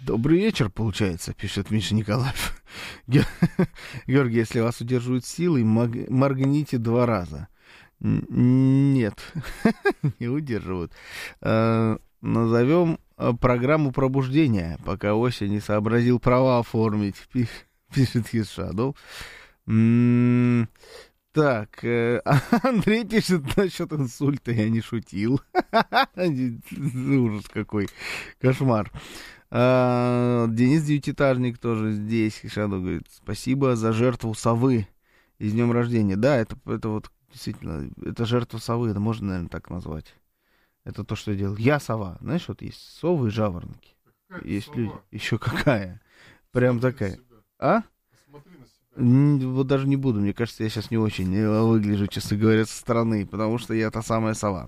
Добрый вечер, получается, пишет Миша Николаев. Георгий, если вас удерживают силой, моргните 2 раза. Нет, не удерживают. Назовем программу пробуждения, пока Ося не сообразил права оформить, пишет Хисшадов. Так, Андрей пишет насчет инсульта, я не шутил. Ужас какой, кошмар. Денис Девятиэтажник тоже здесь. Хишаду говорит, спасибо за жертву совы и с днем рождения. Да, это вот действительно, это жертва совы, это можно, наверное, так назвать. Это то, что я делал. Я сова. Знаешь, вот есть совы и жаворонки. Есть сова. Люди. Еще какая? Прям такая. А? Вот даже не буду. Мне кажется, я сейчас не очень выгляжу, честно говоря, со стороны, потому что я та самая сова.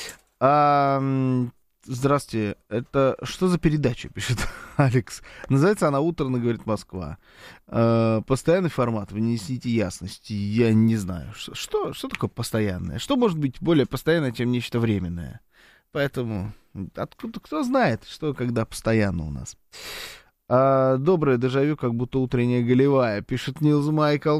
Здравствуйте, это что за передача, пишет Алекс. Называется она «Утренно говорит Москва». Постоянный формат, вы несите ясности. Я не знаю, что такое постоянное. Что может быть более постоянное, чем нечто временное? Поэтому откуда, кто знает, что когда постоянно у нас. Доброе дежавю, как будто утренняя голевая, пишет Нилс Майкл.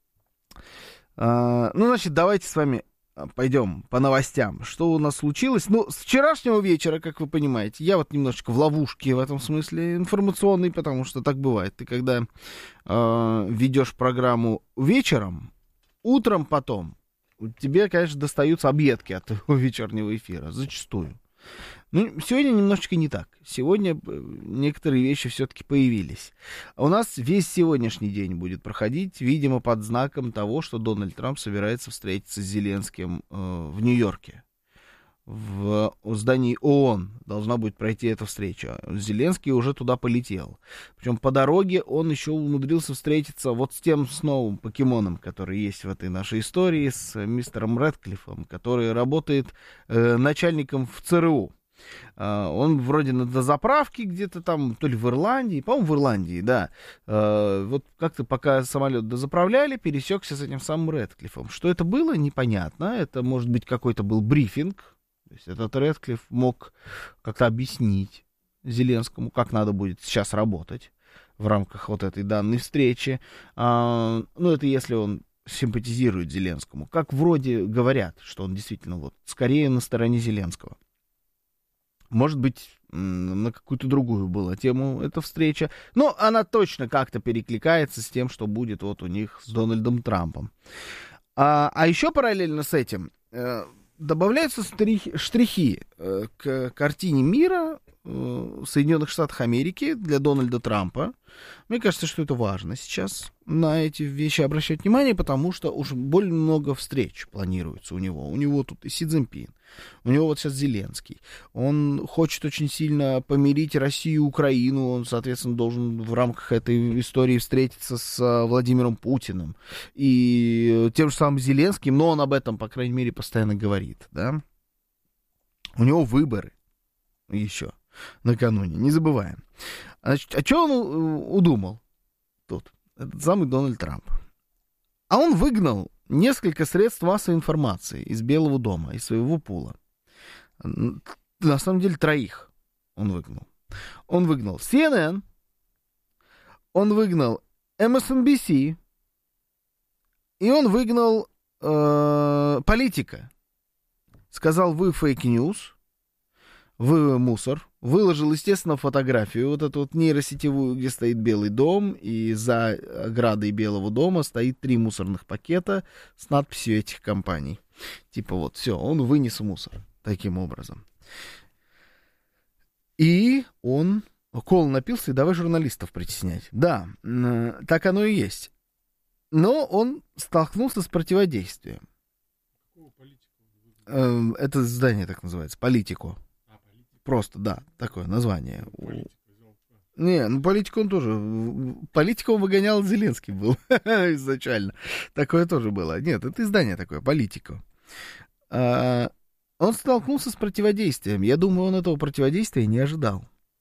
Значит, давайте с вами пойдем по новостям. Что у нас случилось? С вчерашнего вечера, как вы понимаете, я вот немножечко в ловушке в этом смысле информационной, потому что так бывает. Ты когда ведешь программу вечером, утром потом, тебе, конечно, достаются объедки от вечернего эфира, зачастую. Сегодня немножечко не так. Сегодня некоторые вещи все-таки появились. У нас весь сегодняшний день будет проходить, видимо, под знаком того, что Дональд Трамп собирается встретиться с Зеленским в Нью-Йорке. В здании ООН должна будет пройти эта встреча. Зеленский уже туда полетел. Причем по дороге он еще умудрился встретиться вот с тем новым покемоном, который есть в этой нашей истории, с мистером Рэдклиффом, который работает начальником в ЦРУ. Он вроде на дозаправке где-то там, то ли в Ирландии, по-моему, в Ирландии, да. Вот как-то пока самолет дозаправляли, пересекся с этим самым Рэдклиффом. Что это было, непонятно. Это, может быть, какой-то был брифинг. То есть этот Рэдклифф мог как-то объяснить Зеленскому, как надо будет сейчас работать в рамках вот этой данной встречи. Это если он симпатизирует Зеленскому. Как вроде говорят, что он действительно вот скорее на стороне Зеленского. Может быть, на какую-то другую была тему эта встреча. Но она точно как-то перекликается с тем, что будет вот у них с Дональдом Трампом. А еще параллельно с этим добавляются штрихи к картине мира Соединенных Штатов Америки для Дональда Трампа. Мне кажется, что это важно сейчас на эти вещи обращать внимание, потому что уж больно много встреч планируется у него. У него тут и Си Цзиньпин, у него вот сейчас Зеленский. Он хочет очень сильно помирить Россию и Украину. Он, соответственно, должен в рамках этой истории встретиться с Владимиром Путиным и тем же самым Зеленским, но он об этом, по крайней мере, постоянно говорит, да. У него выборы еще накануне, не забываем. Значит, а что он удумал тут, этот самый Дональд Трамп? А он выгнал несколько средств массовой информации из Белого дома, из своего пула. На самом деле 3 он выгнал. Он выгнал CNN, он выгнал MSNBC, и он выгнал Политика. Сказал, вы фейк-ньюс, вы мусор. Выложил, естественно, фотографию вот эту вот нейросетевую, где стоит Белый дом, и за оградой Белого дома стоит 3 мусорных пакета с надписью этих компаний. Типа вот, все, он вынес мусор таким образом. И он кол напился, и давай журналистов притеснять. Да, так оно и есть. Но он столкнулся с противодействием. Это здание так называется, Политико. Просто, да, такое название. Политику он тоже... Политику он выгонял, Зеленский был изначально. Такое тоже было. Нет, это издание такое, Политику. Он столкнулся с противодействием. Я думаю, он этого противодействия не ожидал.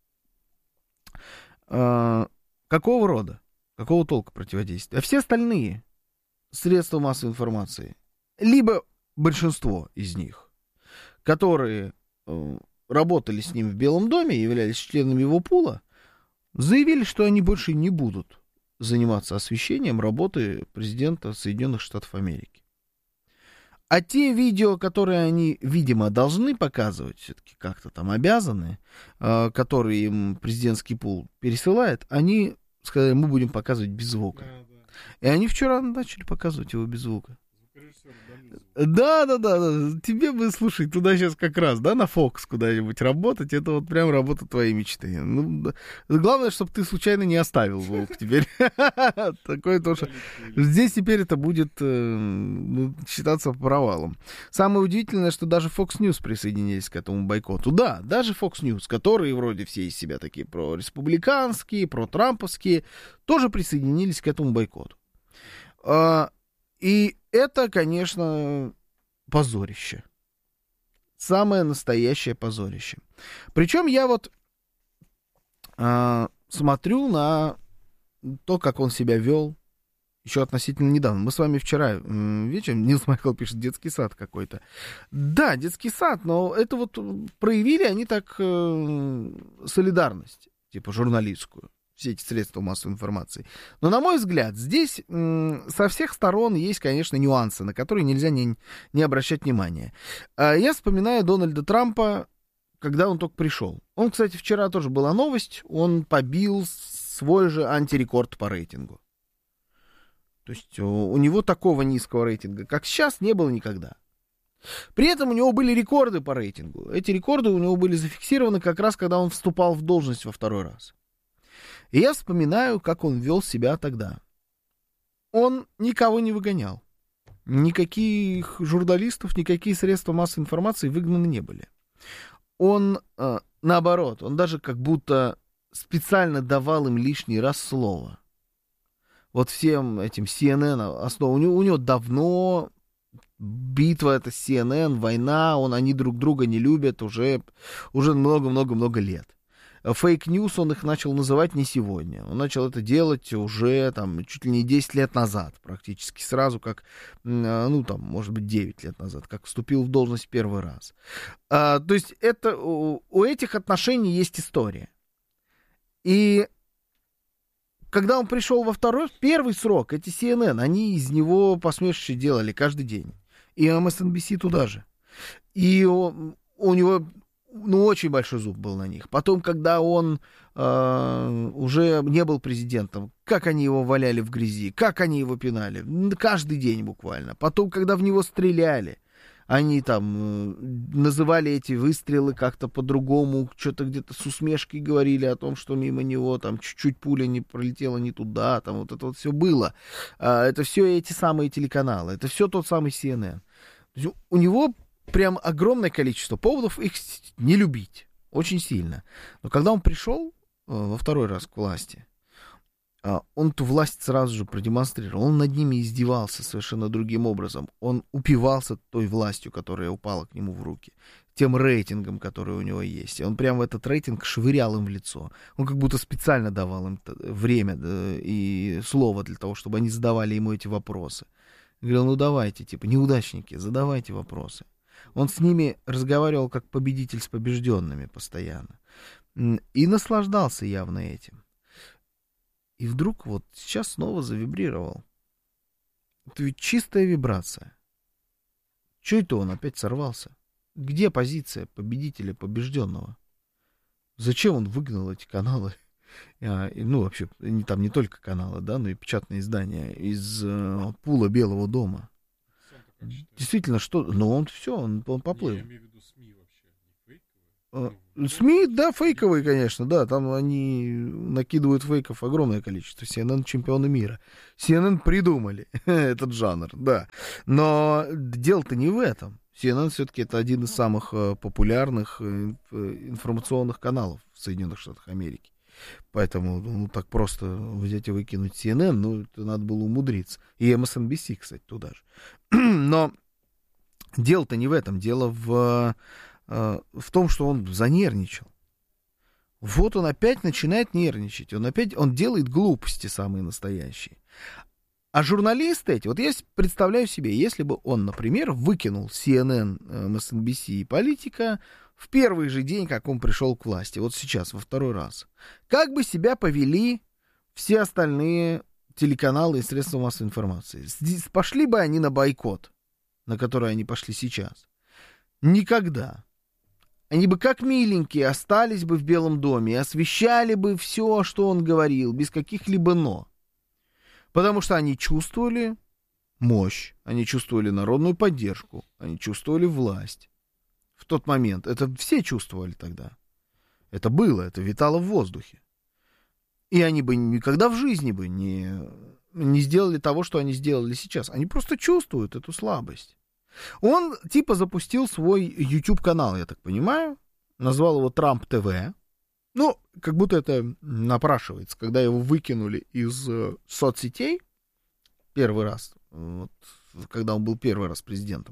Какого рода? Какого толка противодействия? А все остальные средства массовой информации, либо большинство из них, которые... работали с ним в Белом доме, являлись членами его пула, заявили, что они больше не будут заниматься освещением работы президента Соединенных Штатов Америки. А те видео, которые они, видимо, должны показывать, все-таки как-то там обязаны, которые им президентский пул пересылает, они сказали, мы будем показывать без звука. И они вчера начали показывать его без звука. Да, тебе бы, слушай, туда сейчас как раз, да, на Fox куда-нибудь работать, это вот прям работа твоей мечты. Ну, главное, чтобы ты случайно не оставил звук теперь. Такое тоже. Здесь теперь это будет считаться провалом. Самое удивительное, что даже Fox News присоединились к этому бойкоту. Да, даже Fox News, которые вроде все из себя такие прореспубликанские, протрамповские, тоже присоединились к этому бойкоту. И это, конечно, позорище. Самое настоящее позорище. Причем я вот смотрю на то, как он себя вел еще относительно недавно. Мы с вами вчера вечером, Нилс Майкл пишет, детский сад какой-то. Да, детский сад, но это вот проявили они так солидарность, типа журналистскую. Все эти средства массовой информации. Но, на мой взгляд, здесь со всех сторон есть, конечно, нюансы, на которые нельзя не обращать внимания. Я вспоминаю Дональда Трампа, когда он только пришел. Он, кстати, вчера тоже была новость, он побил свой же антирекорд по рейтингу. То есть у него такого низкого рейтинга, как сейчас, не было никогда. При этом у него были рекорды по рейтингу. Эти рекорды у него были зафиксированы как раз, когда он вступал в должность во второй раз. И я вспоминаю, как он вел себя тогда. Он никого не выгонял. Никаких журналистов, никакие средства массовой информации выгнаны не были. Он, наоборот, он даже как будто специально давал им лишний раз слово. Вот всем этим CNN, у него давно битва это с CNN, война, они друг друга не любят уже много-много-много лет. Фейк-ньюс он их начал называть не сегодня. Он начал это делать уже там, чуть ли не 10 лет назад, практически сразу, как, может быть, 9 лет назад, как вступил в должность первый раз. То есть это, у этих отношений есть история. И когда он пришел во первый срок, эти CNN, они из него посмешище делали каждый день. И MSNBC туда же. И у него... очень большой зуб был на них. Потом, когда он уже не был президентом, как они его валяли в грязи, как они его пинали. Каждый день буквально. Потом, когда в него стреляли, они там называли эти выстрелы как-то по-другому, что-то где-то с усмешкой говорили о том, что мимо него там чуть-чуть пуля не пролетела не туда, там вот это вот все было. Это все эти самые телеканалы, это все тот самый CNN. У него прям огромное количество поводов их не любить. Очень сильно. Но когда он пришел во второй раз к власти, он эту власть сразу же продемонстрировал. Он над ними издевался совершенно другим образом. Он упивался той властью, которая упала к нему в руки. Тем рейтингом, который у него есть. И он прям в этот рейтинг швырял им в лицо. Он как будто специально давал им время и слово для того, чтобы они задавали ему эти вопросы. Говорил, ну давайте, типа, неудачники, задавайте вопросы. Он с ними разговаривал как победитель с побежденными постоянно. И наслаждался явно этим. И вдруг вот сейчас снова завибрировал. Это ведь чистая вибрация. Чё это он опять сорвался? Где позиция победителя, побежденного? Зачем он выгнал эти каналы? Вообще, там не только каналы, да, но и печатные издания из пула Белого дома. Действительно, что? Ну, он поплыл. Я имею в виду СМИ вообще, не фейковые. СМИ, да, фейковые, конечно, да. Там они накидывают фейков огромное количество. CNN чемпионы мира. CNN придумали этот жанр, да. Но дело-то не в этом. CNN все-таки это один из самых популярных информационных каналов в Соединенных Штатах Америки. Поэтому, так просто взять и выкинуть CNN, это надо было умудриться. И MSNBC, кстати, туда же. Но дело-то не в этом. Дело в том, что он занервничал. Вот он опять начинает нервничать. Он делает глупости самые настоящие. А журналисты эти, вот я представляю себе, если бы он, например, выкинул CNN, MSNBC и Политика, в первый же день, как он пришел к власти, вот сейчас, во второй раз, как бы себя повели все остальные телеканалы и средства массовой информации? Пошли бы они на бойкот, на который они пошли сейчас? Никогда. Они бы как миленькие остались бы в Белом доме и освещали бы все, что он говорил, без каких-либо «но». Потому что они чувствовали мощь, они чувствовали народную поддержку, они чувствовали власть. В тот момент. Это все чувствовали тогда. Это было, это витало в воздухе. И они бы никогда в жизни бы не сделали того, что они сделали сейчас. Они просто чувствуют эту слабость. Он типа запустил свой YouTube-канал, я так понимаю. Назвал его Трамп ТВ. Ну, как будто это напрашивается. Когда его выкинули из соцсетей первый раз, вот, когда он был первый раз президентом,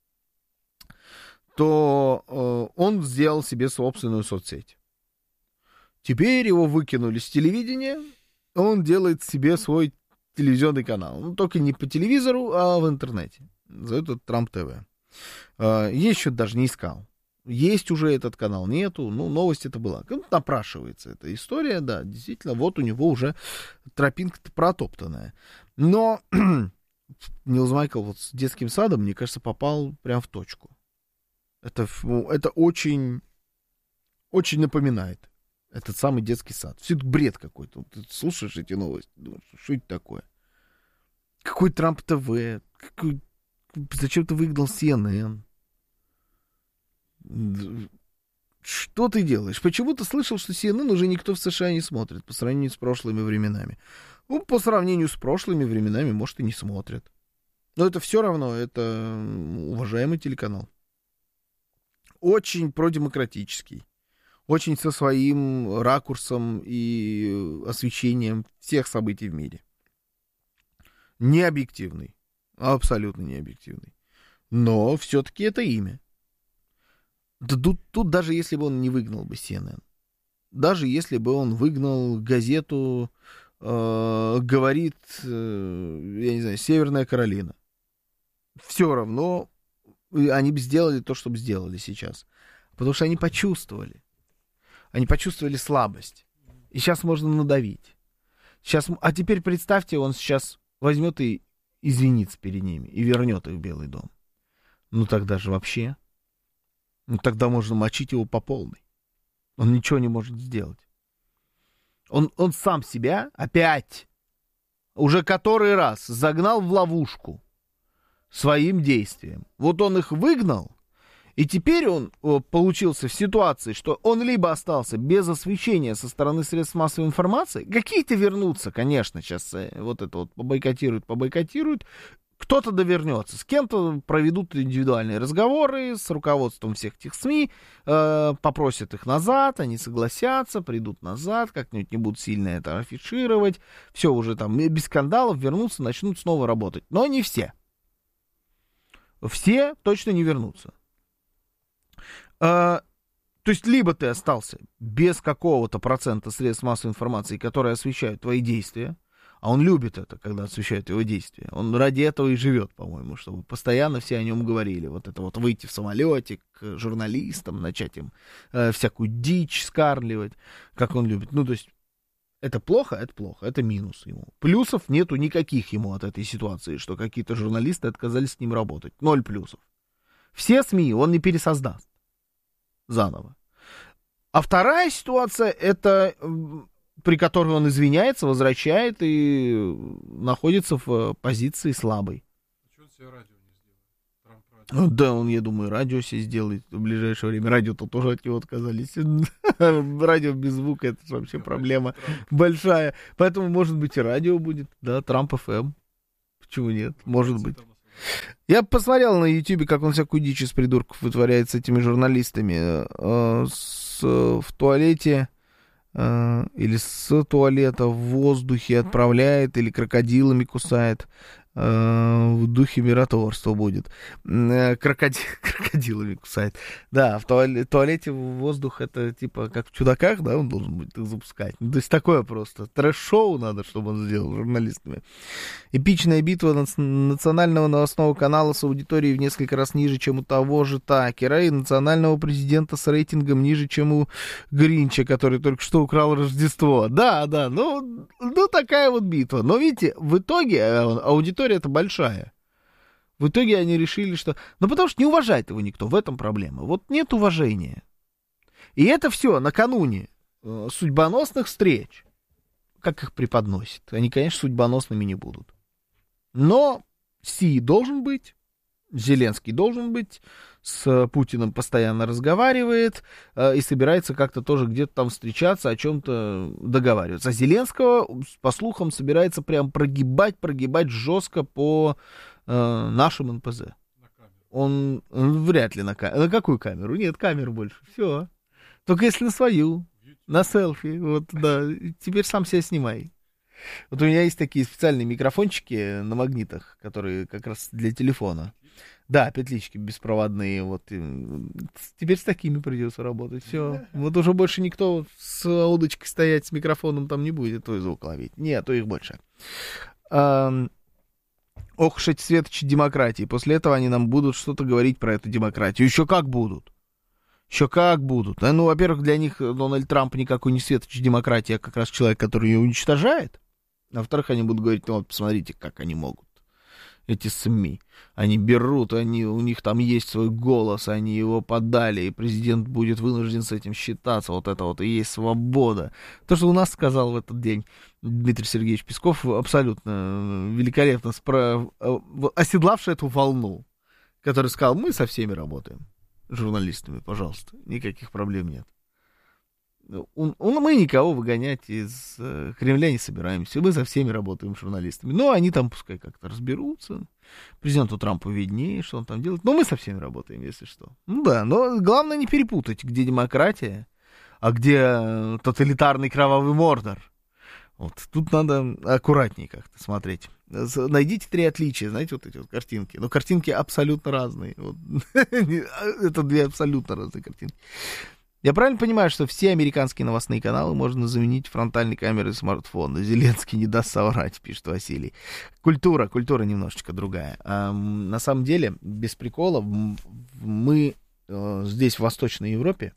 то он сделал себе собственную соцсеть. Теперь его выкинули с телевидения, он делает себе свой телевизионный канал. Ну, только не по телевизору, а в интернете. Зовут это Трамп ТВ. Я еще даже не искал. Есть уже этот канал, нету. Ну, новость это была. Напрашивается эта история, да, действительно, вот у него уже тропинка-то протоптанная. Но Нилс Майкл вот с детским садом, мне кажется, попал прям в точку. Это очень, очень напоминает этот самый детский сад. Все это бред какой-то. Ты слушаешь эти новости, думаешь, что это такое? Какой Трамп ТВ? Зачем ты выгнал CNN? Что ты делаешь? Почему ты слышал, что CNN уже никто в США не смотрит по сравнению с прошлыми временами? Ну, по сравнению с прошлыми временами, может, и не смотрят. Но это все равно, это уважаемый телеканал. Очень продемократический. Очень со своим ракурсом и освещением всех событий в мире. Не объективный. Абсолютно не объективный. Но все-таки это имя. Да тут даже если бы он не выгнал бы CNN, даже если бы он выгнал газету, говорит, я не знаю, Северная Каролина, все равно они бы сделали то, что бы сделали сейчас. Потому что они почувствовали. Они почувствовали слабость. И сейчас можно надавить. Сейчас, а теперь представьте, он сейчас возьмет и извинится перед ними и вернет их в Белый дом. Ну тогда же вообще. Ну тогда можно мочить его по полной. Он ничего не может сделать. Он сам себя опять, уже который раз, загнал в ловушку своим действием. Вот он их выгнал, и теперь он получился в ситуации, что он либо остался без освещения со стороны средств массовой информации, какие-то вернутся, конечно, сейчас вот это вот побойкотируют, кто-то довернется, с кем-то проведут индивидуальные разговоры с руководством всех этих СМИ, попросят их назад, они согласятся, придут назад, как-нибудь не будут сильно это афишировать, все уже там без скандалов вернутся, начнут снова работать. Но не все. Все точно не вернутся. То есть либо ты остался без какого-то процента средств массовой информации, которые освещают твои действия, а он любит это, когда освещают его действия. Он ради этого и живет, по-моему, чтобы постоянно все о нем говорили. Вот это вот выйти в самолете к журналистам, начать им всякую дичь скармливать, как он любит. Ну, то есть, это плохо, это минус ему. Плюсов нету никаких ему от этой ситуации, что какие-то журналисты отказались с ним работать. 0 плюсов. Все СМИ он не пересоздаст заново. А вторая ситуация, это при которой он извиняется, возвращает и находится в позиции слабой. Почему он себе радио не сделает? Трамп радио. Да, он, я думаю, радио себе сделает в ближайшее время. Радио-то тоже от него отказались. Радио без звука — это вообще проблема большая. Поэтому, может быть, и радио будет. Да, Трамп ФМ. Почему нет? Может быть. Я посмотрел на Ютубе, как он всякую дичь из придурков вытворяет с этими журналистами. В туалете или с туалета в воздухе отправляет, или крокодилами кусает. в духе миротворства будет. Крокодилами кусает. Да, в туалете воздух это типа как в «Чудаках», да, он должен будет их запускать. Ну, то есть такое просто трэш-шоу надо, чтобы он сделал журналистами. Эпичная битва национального новостного канала с аудиторией в несколько раз ниже, чем у того же Такера, и национального президента с рейтингом ниже, чем у Гринча, который только что украл Рождество. Да, ну такая вот битва. Но видите, в итоге аудитория это большая. В итоге они решили, что... Ну, потому что не уважает его никто, в этом проблема. Вот нет уважения. И это все накануне судьбоносных встреч. Как их преподносят? Они, конечно, судьбоносными не будут. Но Си должен быть, Зеленский должен быть, с Путиным постоянно разговаривает и собирается как-то тоже где-то там встречаться, о чем-то договариваться. А Зеленского, по слухам, собирается прям прогибать жестко по нашим НПЗ. Он вряд ли на камеру. На какую камеру? Нет камер больше. Все. Только если на свою, на селфи. Вот, да. Теперь сам себя снимай. Вот у меня есть такие специальные микрофончики на магнитах, которые как раз для телефона. Да, петлички беспроводные. Вот. Теперь с такими придется работать. Все. Вот уже больше никто с удочкой стоять с микрофоном там не будет, то и звук ловить. Нет, то их больше. Ох уж эти светочи демократии. После этого они нам будут что-то говорить про эту демократию. Еще как будут. Ну, во-первых, для них Дональд Трамп никакой не светоч демократии, а как раз человек, который ее уничтожает. А во-вторых, они будут говорить, ну вот посмотрите, как они могут. Эти СМИ. Они берут, у них там есть свой голос, они его подали, и президент будет вынужден с этим считаться. Вот это вот и есть свобода. То, что у нас сказал в этот день Дмитрий Сергеевич Песков, абсолютно великолепно оседлавший эту волну, который сказал, мы со всеми работаем. Журналистами, пожалуйста, никаких проблем нет. Мы никого выгонять из Кремля не собираемся, мы со всеми работаем журналистами. Но они там пускай как-то разберутся. Президенту Трампу виднее, что он там делает. Но мы со всеми работаем, если что. Ну да, но главное не перепутать, где демократия, а где тоталитарный кровавый Мордор. Вот тут надо аккуратнее как-то смотреть. Найдите 3 отличия, знаете, вот эти вот картинки. Но картинки абсолютно разные. Вот. Это 2 абсолютно разные картинки. Я правильно понимаю, что все американские новостные каналы можно заменить фронтальной камерой смартфона? Зеленский не даст соврать, пишет Василий. Культура немножечко другая. На самом деле, без прикола, мы здесь, в Восточной Европе,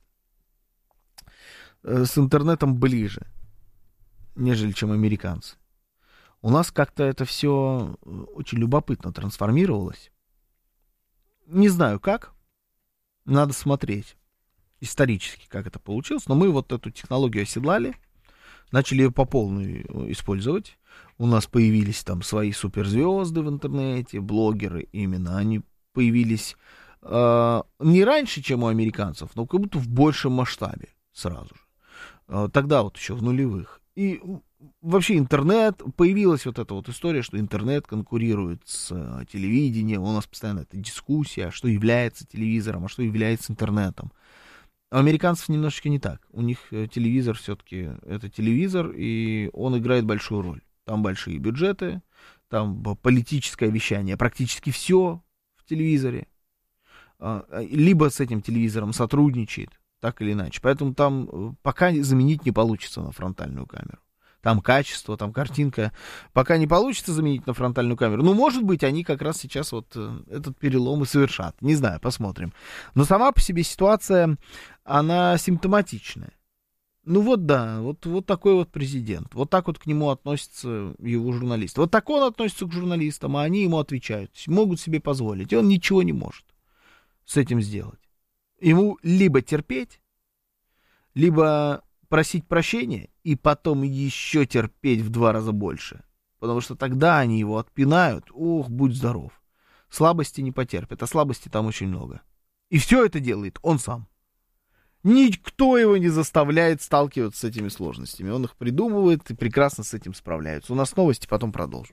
с интернетом ближе, нежели чем американцы. У нас как-то это все очень любопытно трансформировалось. Не знаю как, надо смотреть исторически, как это получилось, но мы вот эту технологию оседлали, начали ее по полной использовать. У нас появились там свои суперзвезды в интернете, блогеры именно, они появились не раньше, чем у американцев, но как будто в большем масштабе сразу же. Тогда вот еще в нулевых. И вообще интернет, появилась вот эта вот история, что интернет конкурирует с телевидением, у нас постоянно эта дискуссия, что является телевизором, а что является интернетом. У американцев немножечко не так. У них телевизор все-таки это телевизор, и он играет большую роль. Там большие бюджеты, там политическое вещание, практически все в телевизоре. Либо с этим телевизором сотрудничает, так или иначе. Поэтому там пока заменить не получится на фронтальную камеру. Там качество, там картинка. Пока не получится заменить на фронтальную камеру. Ну, может быть, они как раз сейчас вот этот перелом и совершат. Не знаю, посмотрим. Но сама по себе ситуация, она симптоматичная. Ну вот да, вот такой вот президент. Вот так вот к нему относятся его журналисты. Вот так он относится к журналистам, а они ему отвечают. Могут себе позволить. И он ничего не может с этим сделать. Ему либо терпеть, либо просить прощения и потом еще терпеть в 2 раза больше. Потому что тогда они его отпинают. Ох, будь здоров. Слабости не потерпят, а слабости там очень много. И все это делает он сам. Никто его не заставляет сталкиваться с этими сложностями. Он их придумывает и прекрасно с этим справляется. У нас новости, потом продолжим.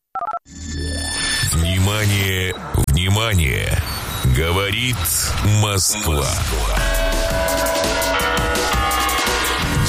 Внимание, внимание! Говорит Москва.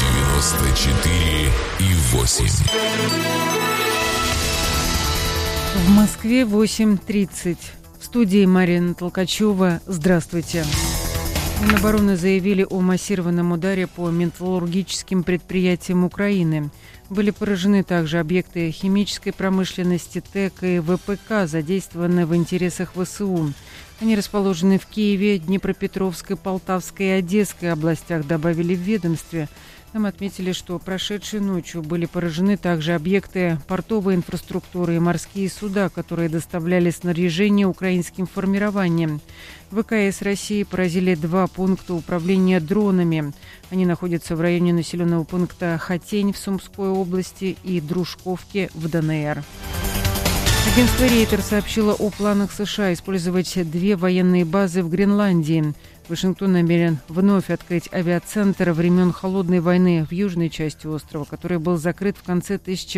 94,8. В Москве 8:30. В студии Марина Толкачева. Здравствуйте. Минобороны заявили о массированном ударе по металлургическим предприятиям Украины. Были поражены также объекты химической промышленности, ТЭК и ВПК, задействованные в интересах ВСУ. Они расположены в Киеве, Днепропетровской, Полтавской и Одесской областях, добавили в ведомстве. Там отметили, что прошедшей ночью были поражены также объекты портовой инфраструктуры и морские суда, которые доставляли снаряжение украинским формированиям. ВКС России поразили 2 пункта управления дронами. Они находятся в районе населенного пункта Хатень в Сумской области и Дружковки в ДНР. Агентство Рейтер сообщило о планах США использовать 2 военные базы в Гренландии. Вашингтон намерен вновь открыть авиацентр времен Холодной войны в южной части острова, который был закрыт в конце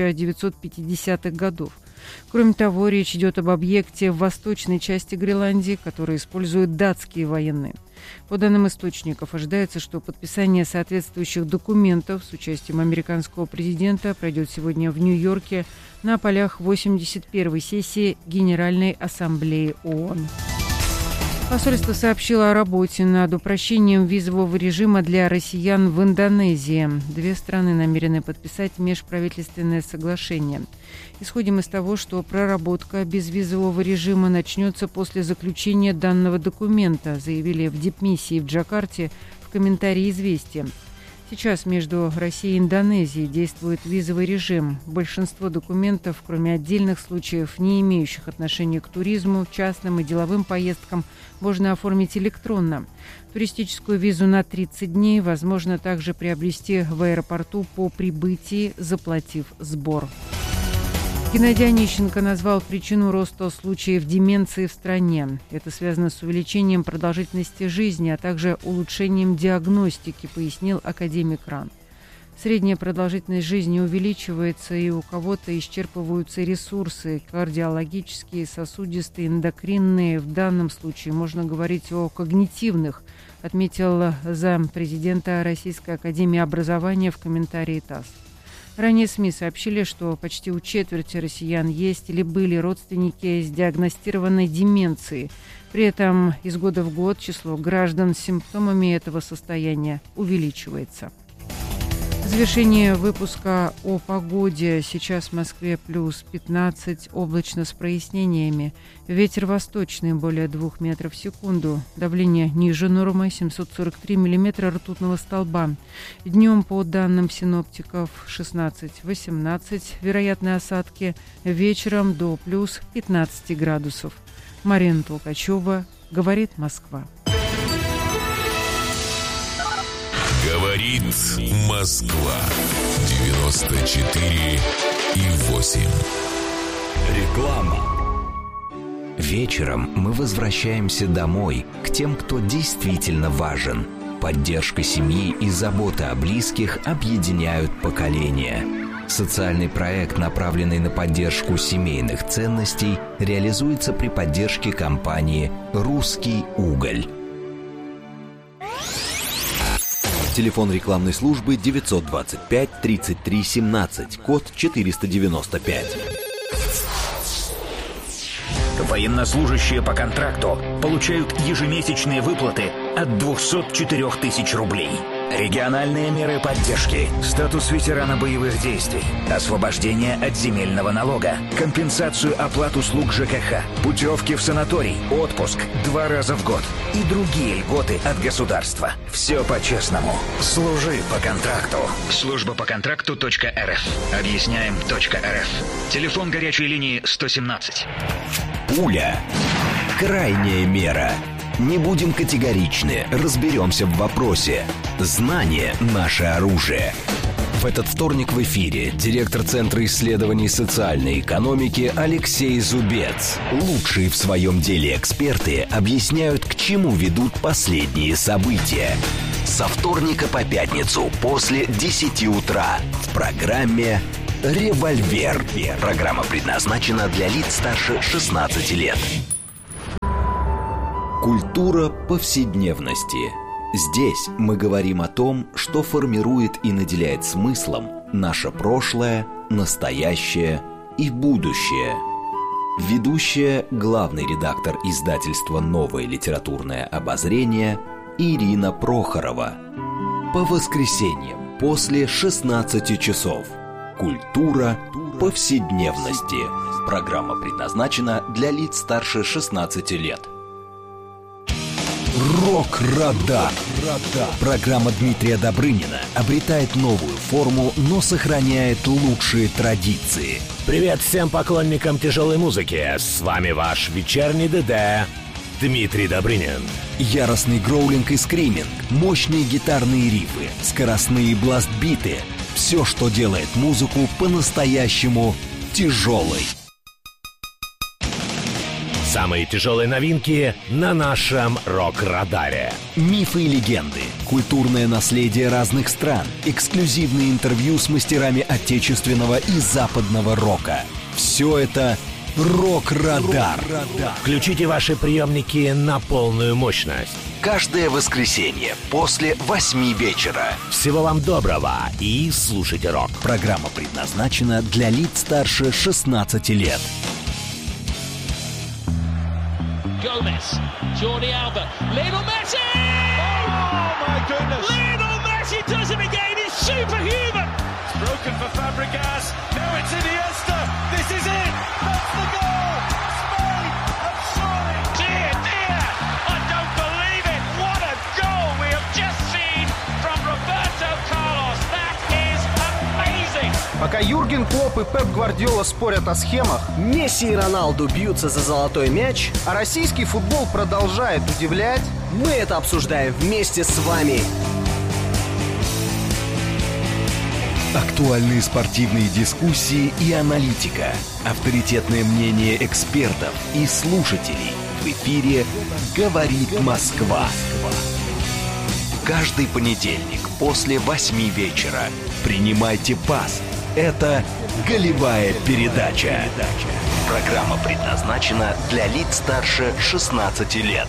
1950-х годов. Кроме того, речь идет об объекте в восточной части Гренландии, который используют датские военные. По данным источников, ожидается, что подписание соответствующих документов с участием американского президента пройдет сегодня в Нью-Йорке на полях 81-й сессии Генеральной Ассамблеи ООН. Посольство сообщило о работе над упрощением визового режима для россиян в Индонезии. 2 страны намерены подписать межправительственное соглашение. Исходим из того, что проработка безвизового режима начнется после заключения данного документа, заявили в дипмиссии в Джакарте в комментарии «Известия». Сейчас между Россией и Индонезией действует визовый режим. Большинство документов, кроме отдельных случаев, не имеющих отношения к туризму, частным и деловым поездкам, можно оформить электронно. Туристическую визу на 30 дней возможно также приобрести в аэропорту по прибытии, заплатив сбор. Геннадий Онищенко назвал причину роста случаев деменции в стране. Это связано с увеличением продолжительности жизни, а также улучшением диагностики, пояснил академик РАН. Средняя продолжительность жизни увеличивается, и у кого-то исчерпываются ресурсы кардиологические, сосудистые, эндокринные. В данном случае можно говорить о когнитивных, отметил зампрезидента Российской академии образования в комментарии ТАСС. Ранее СМИ сообщили, что почти у четверти россиян есть или были родственники с диагностированной деменцией. При этом из года в год число граждан с симптомами этого состояния увеличивается. В завершение выпуска о погоде. Сейчас в Москве плюс 15, облачно с прояснениями. Ветер восточный более 2 метров в секунду. Давление ниже нормы 743 миллиметра ртутного столба. Днем, по данным синоптиков, 16-18. Вероятные осадки. Вечером до плюс 15 градусов. Марина Толкачева. Говорит Москва. Говорит Москва. 94,8. Реклама. Вечером мы возвращаемся домой, к тем, кто действительно важен. Поддержка семьи и забота о близких объединяют поколения. Социальный проект, направленный на поддержку семейных ценностей, реализуется при поддержке компании «Русский уголь». Телефон рекламной службы 925 33 17, код 495. Военнослужащие по контракту получают ежемесячные выплаты от 204 тысяч рублей. Региональные меры поддержки, статус ветерана боевых действий, освобождение от земельного налога, компенсацию оплат услуг ЖКХ, путевки в санаторий, отпуск 2 раза в год и другие льготы от государства. Все по-честному. Служи по контракту. Служба по контракту.рф. Объясняем.рф. Телефон горячей линии 117. Пуля. Крайняя мера. Не будем категоричны, разберемся в вопросе. Знание – наше оружие. В этот вторник в эфире директор Центра исследований социальной экономики Алексей Зубец. Лучшие в своем деле эксперты объясняют, к чему ведут последние события. Со вторника по пятницу после 10 утра в программе «Револьвер». Программа предназначена для лиц старше 16 лет. Культура повседневности. Здесь мы говорим о том, что формирует и наделяет смыслом наше прошлое, настоящее и будущее. Ведущая, главный редактор издательства «Новое литературное обозрение» Ирина Прохорова. По воскресеньям после 16 часов. Культура повседневности. Программа предназначена для лиц старше 16 лет. Рок-Радар. Программа Дмитрия Добрынина обретает новую форму, но сохраняет лучшие традиции. Привет всем поклонникам тяжелой музыки. С вами ваш вечерний ДД Дмитрий Добрынин. Яростный гроулинг и скриминг, мощные гитарные рифы, скоростные бластбиты. Все, что делает музыку по-настоящему тяжелой. Самые тяжелые новинки на нашем Рок-Радаре. Мифы и легенды, культурное наследие разных стран, эксклюзивные интервью с мастерами отечественного и западного рока. Все это Рок-Радар. Включите ваши приемники на полную мощность. Каждое воскресенье после 8 вечера. Всего вам доброго и слушайте рок. Программа предназначена для лиц старше 16 лет. Gomez, Jordi Alba, Lionel Messi! Oh my goodness! Lionel Messi does it again. He's superhuman. It's broken for Fabregas. Now it's Iniesta. This is it. That's the goal. Spain have surely. Dear, dear, I don't believe it. What a goal we have just seen from Roberto Carlos. That is amazing. Пока Юрген Клопп и Пеп Гвардиола спорят о схемах, Месси и Роналду бьются за золотой мяч, а российский футбол продолжает удивлять, мы это обсуждаем вместе с вами. Актуальные спортивные дискуссии и аналитика. Авторитетное мнение экспертов и слушателей. В эфире «Говорит Москва». Каждый понедельник после 8 вечера. Принимайте пас. Это «Голевая передача». Программа предназначена для лиц старше 16 лет.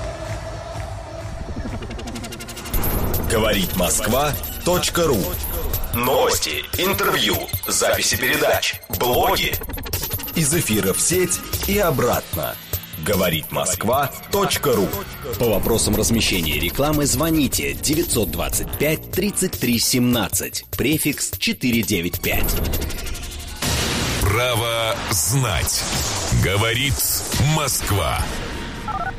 Говорит Москва.ру. Новости, интервью, записи передач, блоги. Из эфира в сеть и обратно. Говорит Москва.ру. По вопросам размещения рекламы звоните 925 33 17, префикс 495. Право знать. Говорит Москва.